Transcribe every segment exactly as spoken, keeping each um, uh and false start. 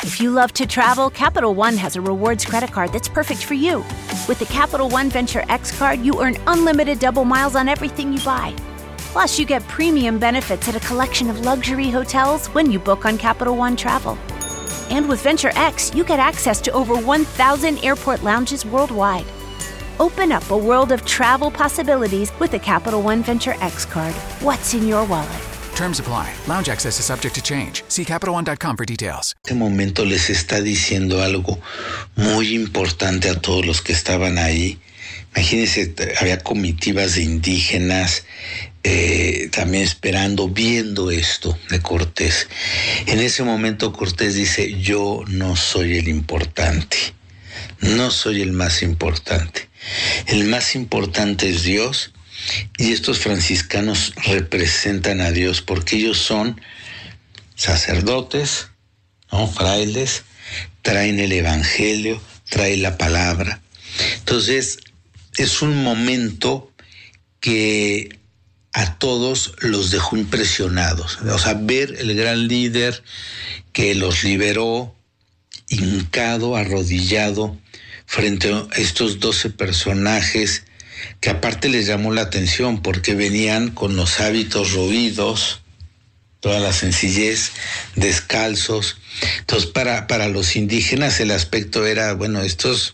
If you love to travel, Capital One has a rewards credit card that's perfect for you. With the Capital One Venture X card, you earn unlimited double miles on everything you buy. Plus, you get premium benefits at a collection of luxury hotels when you book on Capital One Travel. And with Venture X, you get access to over one thousand airport lounges worldwide. Open up a world of travel possibilities with the Capital One Venture X card. What's in your wallet? Terms apply. Lounge access is subject to change. See Capital One dot com for details. En este momento les está diciendo algo muy importante a todos los que estaban ahí. Imagínense, había comitivas de indígenas eh, también esperando, viendo esto de Cortés. En ese momento Cortés dice, yo no soy el importante, no soy el más importante. El más importante es Dios. Y estos franciscanos representan a Dios porque ellos son sacerdotes, ¿no? Frailes, traen el evangelio, traen la palabra. Entonces, es un momento que a todos los dejó impresionados. O sea, ver el gran líder que los liberó, hincado, arrodillado, frente a estos doce personajes que aparte les llamó la atención porque venían con los hábitos roídos, toda la sencillez, descalzos. Entonces, para, para los indígenas el aspecto era, bueno, estos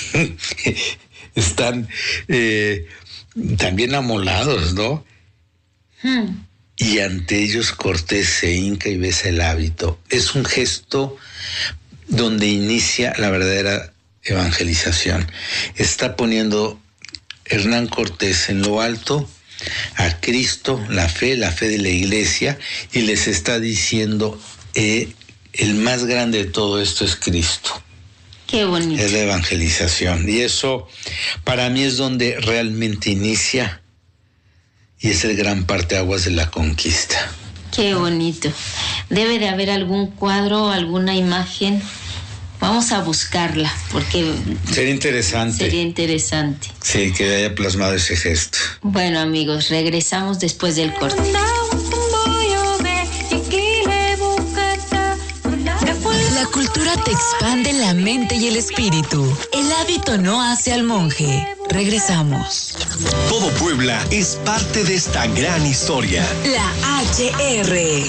están eh, también amolados, ¿no? Hmm. Y ante ellos Cortés se hinca y besa el hábito. Es un gesto donde inicia la verdadera evangelización. Está poniendo Hernán Cortés en lo alto a Cristo, la fe, la fe de la iglesia, y les está diciendo, eh, el más grande de todo esto es Cristo. Qué bonito. Es la evangelización. Y eso para mí es donde realmente inicia y es el gran parteaguas de la conquista. Qué bonito. Debe de haber algún cuadro, alguna imagen. Vamos a buscarla, porque sería interesante. Sería interesante. Sí, que haya plasmado ese gesto. Bueno, amigos, regresamos después del corte. La cultura te expande la mente y el espíritu. El hábito no hace al monje. Regresamos. Todo Puebla es parte de esta gran historia. La H R.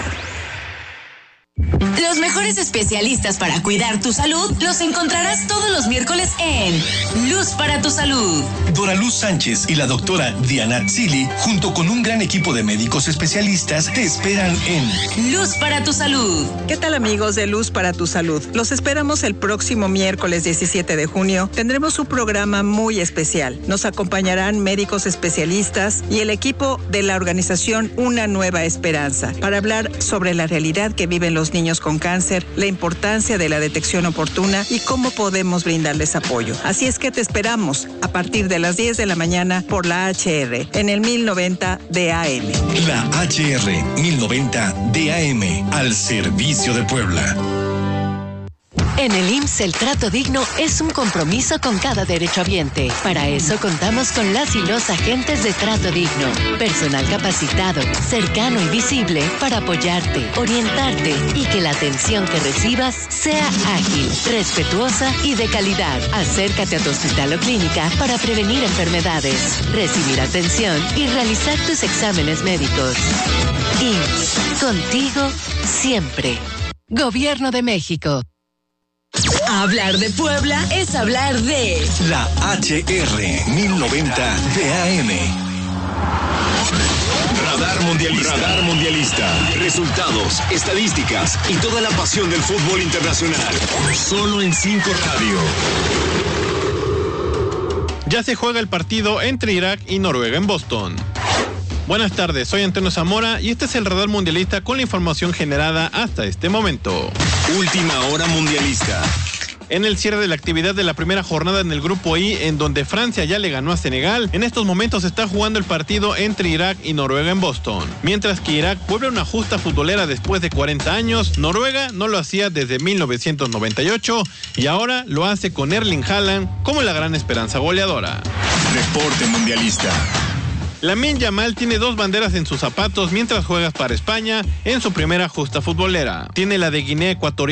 Los mejores especialistas para cuidar tu salud los encontrarás todos los miércoles en Luz para tu Salud. Dora Luz Sánchez y la doctora Diana Tzili, junto con un gran equipo de médicos especialistas, te esperan en Luz para tu Salud. ¿Qué tal, amigos de Luz para tu Salud? Los esperamos el próximo miércoles diecisiete de junio. Tendremos un programa muy especial. Nos acompañarán médicos especialistas y el equipo de la organización Una Nueva Esperanza para hablar sobre la realidad que viven los niños con cáncer, la importancia de la detección oportuna y cómo podemos brindarles apoyo. Así es que te esperamos a partir de las diez de la mañana por la H R en el mil noventa D A M. La H R mil noventa D A M, al servicio de Puebla. En el I M S S el trato digno es un compromiso con cada derechohabiente. Para eso contamos con las y los agentes de trato digno. Personal capacitado, cercano y visible para apoyarte, orientarte y que la atención que recibas sea ágil, respetuosa y de calidad. Acércate a tu hospital o clínica para prevenir enfermedades, recibir atención y realizar tus exámenes médicos. I M S S, contigo siempre. Gobierno de México. Hablar de Puebla es hablar de la H R mil noventa D A M. Radar Mundialista. Radar Mundialista. Resultados, estadísticas y toda la pasión del fútbol internacional. Solo en cinco Radio. Ya se juega el partido entre Irak y Noruega en Boston. Buenas tardes, soy Antonio Zamora y este es el Radar Mundialista con la información generada hasta este momento. Última hora mundialista. En el cierre de la actividad de la primera jornada en el Grupo I, en donde Francia ya le ganó a Senegal, en estos momentos se está jugando el partido entre Irak y Noruega en Boston. Mientras que Irak vuelve a una justa futbolera después de cuarenta años, Noruega no lo hacía desde mil novecientos noventa y ocho y ahora lo hace con Erling Haaland como la gran esperanza goleadora. Reporte mundialista. Lamine Yamal tiene dos banderas en sus zapatos mientras juega para España en su primera justa futbolera. Tiene la de Guinea Ecuatorial